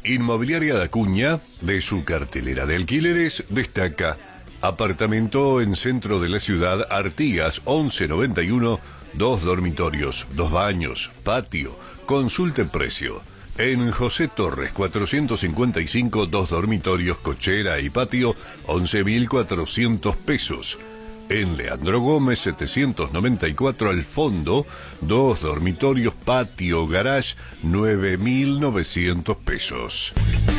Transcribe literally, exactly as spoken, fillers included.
Inmobiliaria Acuña, de su cartelera de alquileres, destaca apartamento en centro de la ciudad, Artigas once noventa y uno, dos dormitorios, dos baños, patio, consulte precio. En José Torres cuatrocientos cincuenta y cinco, dos dormitorios, cochera y patio, once mil cuatrocientos pesos. En Leandro Gómez setecientos noventa y cuatro, al fondo, dos dormitorios, patio, garage, nueve mil novecientos pesos.